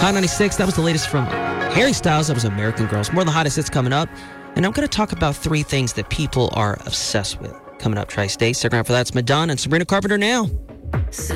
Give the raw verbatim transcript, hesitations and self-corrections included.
Hot ninety-six, that was the latest from Harry Styles. That was American Girls. More of the hottest hits coming up. And I'm going to talk about three things that people are obsessed with. Coming up, Tri-State. Stick around for that. It's Madonna and Sabrina Carpenter now.